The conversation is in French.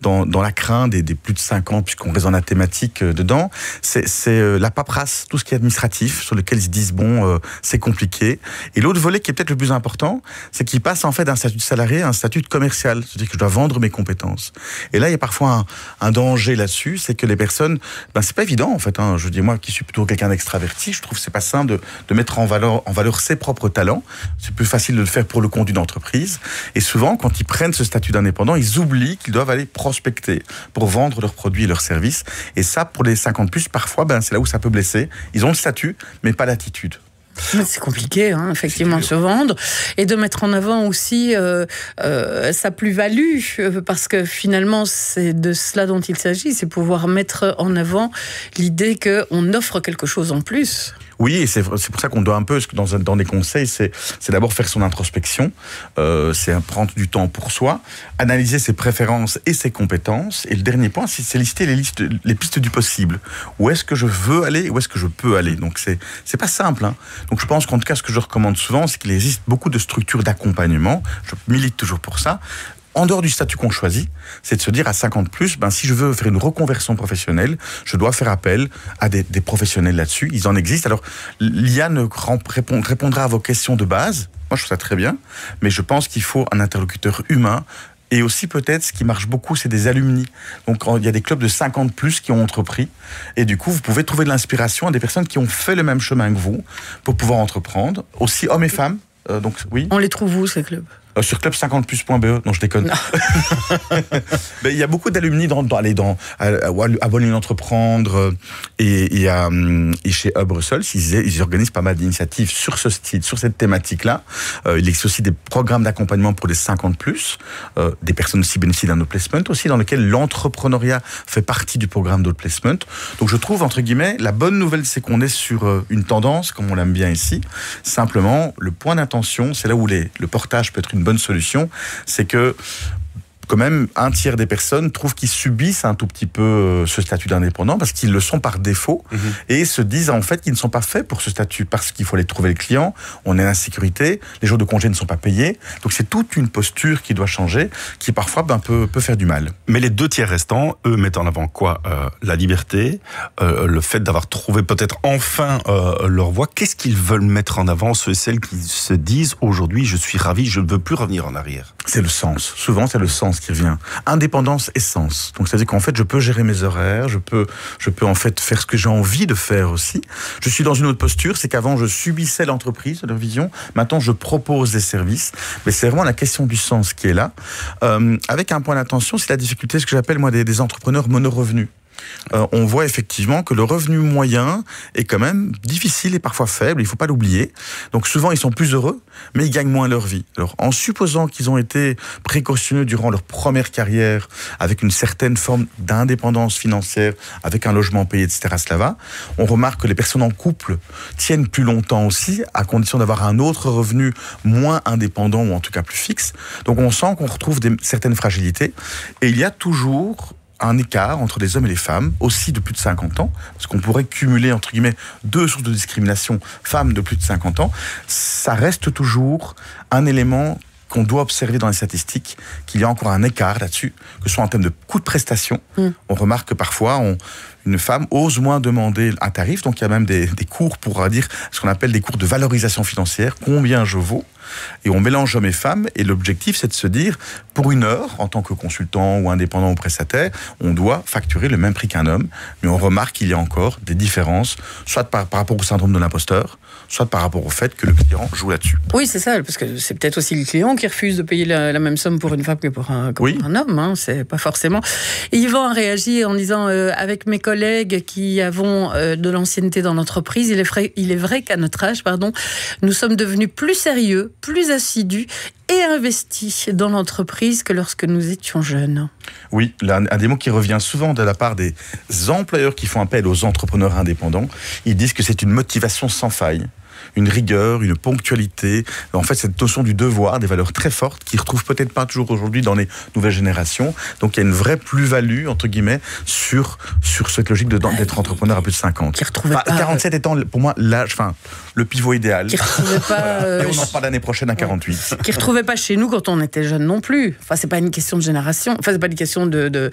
dans la crainte des plus de 5 ans, puisqu'on reste dans la thématique dedans, c'est la paperasse, tout ce qui est administratif, sur lequel ils se disent, c'est compliqué. Et l'autre volet qui est peut-être le plus important, c'est qu'ils passent en fait d'un statut de salarié à un statut de commercial, c'est-à-dire que je dois vendre mes compétences. Et là, il y a parfois un danger là-dessus, c'est que les personnes, c'est pas évident en fait. Je dis moi qui suis plutôt quelqu'un d'extraverti, je trouve que c'est pas simple de mettre en valeur ses propres talents. C'est plus facile de le faire pour le compte d'une entreprise. Et souvent, quand ils prennent ce statut d'indépendant, ils oublient qu'ils doivent aller prospecter pour vendre leurs produits et leurs services. Et ça, pour les 50+, parfois, c'est là où ça peut blesser. Ils ont le statut, mais pas l'attitude. C'est compliqué, effectivement, de se vendre et de mettre en avant aussi sa plus-value, parce que finalement, c'est de cela dont il s'agit, c'est pouvoir mettre en avant l'idée qu'on offre quelque chose en plus. Oui, et c'est pour ça qu'on doit un peu, dans des conseils, c'est d'abord faire son introspection, c'est prendre du temps pour soi, analyser ses préférences et ses compétences, et le dernier point, c'est lister les pistes du possible. Où est-ce que je veux aller, où est-ce que je peux aller. Donc c'est pas simple. Donc je pense qu'en tout cas, ce que je recommande souvent, c'est qu'il existe beaucoup de structures d'accompagnement, je milite toujours pour ça, en dehors du statut qu'on choisit, c'est de se dire à 50+, si je veux faire une reconversion professionnelle, je dois faire appel à des professionnels là-dessus. Ils en existent. Alors, l'IA répondra à vos questions de base. Moi, je trouve ça très bien. Mais je pense qu'il faut un interlocuteur humain. Et aussi, peut-être, ce qui marche beaucoup, c'est des alumni. Donc, il y a des clubs de 50+ qui ont entrepris. Et du coup, vous pouvez trouver de l'inspiration à des personnes qui ont fait le même chemin que vous pour pouvoir entreprendre. Aussi, hommes et femmes. Donc, oui. On les trouve où, ces clubs ? Sur club50plus.be, non je déconne. Mais il y a beaucoup d'alumni à Bonne Entreprendre et chez Hub Brussels, ils organisent pas mal d'initiatives sur ce style, sur cette thématique-là. Il existe aussi des programmes d'accompagnement pour les 50+, des personnes aussi bénéficient d'un outplacement aussi, dans lequel l'entrepreneuriat fait partie du programme d'outplacement. Donc je trouve, entre guillemets, la bonne nouvelle, c'est qu'on est sur une tendance, comme on l'aime bien ici. Simplement, le point d'intention, c'est là où le portage peut être une bonne solution, c'est que quand même, 1/3 des personnes trouvent qu'ils subissent un tout petit peu ce statut d'indépendant parce qu'ils le sont par défaut et se disent en fait qu'ils ne sont pas faits pour ce statut parce qu'il faut aller trouver le client, on est en insécurité, les jours de congé ne sont pas payés. Donc c'est toute une posture qui doit changer, qui parfois peut faire du mal. Mais les 2/3 restants, eux, mettent en avant quoi ? La liberté, le fait d'avoir trouvé peut-être enfin leur voie. Qu'est-ce qu'ils veulent mettre en avant, ceux et celles qui se disent aujourd'hui, je suis ravi, je ne veux plus revenir en arrière ? C'est le sens. Souvent, c'est le sens qui revient. Indépendance et sens. Donc, c'est-à-dire qu'en fait, je peux gérer mes horaires, je peux en fait faire ce que j'ai envie de faire aussi. Je suis dans une autre posture, c'est qu'avant, je subissais l'entreprise, leur vision. Maintenant, je propose des services. Mais c'est vraiment la question du sens qui est là. Avec un point d'attention, c'est la difficulté, ce que j'appelle, moi, des entrepreneurs monorevenus. On voit effectivement que le revenu moyen est quand même difficile et parfois faible, il ne faut pas l'oublier. Donc souvent, ils sont plus heureux, mais ils gagnent moins leur vie. Alors, en supposant qu'ils ont été précautionneux durant leur première carrière, avec une certaine forme d'indépendance financière, avec un logement payé, etc., cela va, on remarque que les personnes en couple tiennent plus longtemps aussi, à condition d'avoir un autre revenu moins indépendant, ou en tout cas plus fixe. Donc on sent qu'on retrouve certaines fragilités. Et il y a toujours un écart entre les hommes et les femmes, aussi de plus de 50 ans, parce qu'on pourrait cumuler, entre guillemets, 2 sources de discrimination, femmes de plus de 50 ans, ça reste toujours un élément qu'on doit observer dans les statistiques, qu'il y a encore un écart là-dessus, que ce soit en termes de coût de prestation. On remarque que parfois, une femme ose moins demander un tarif, donc il y a même des cours pour dire ce qu'on appelle des cours de valorisation financière, combien je vaux, et on mélange hommes et femmes, et l'objectif c'est de se dire, pour 1 heure, en tant que consultant ou indépendant ou prestataire, on doit facturer le même prix qu'un homme, mais on remarque qu'il y a encore des différences, soit par rapport au syndrome de l'imposteur, soit par rapport au fait que le client joue là-dessus. Oui, c'est ça, parce que c'est peut-être aussi le client qui refuse de payer la même somme pour une femme que pour un homme, c'est pas forcément. Et Yvan a réagi en disant, avec mes collègues qui avons de l'ancienneté dans l'entreprise, il est vrai qu'à notre âge, nous sommes devenus plus sérieux, plus assidus et investis dans l'entreprise que lorsque nous étions jeunes. Oui, un des mots qui revient souvent de la part des employeurs qui font appel aux entrepreneurs indépendants, ils disent que c'est une motivation sans faille. Une rigueur, une ponctualité, en fait cette notion du devoir, des valeurs très fortes qui ne retrouvent peut-être pas toujours aujourd'hui dans les nouvelles générations. Donc il y a une vraie plus-value, entre guillemets, sur cette logique d'être entrepreneur à plus de 50. 47 étant pour moi l'âge, le pivot idéal. Qui retrouvait pas, et on en parle l'année prochaine à 48. Qui ne retrouvait pas chez nous quand on était jeune non plus. C'est pas une question de génération, c'est pas une question de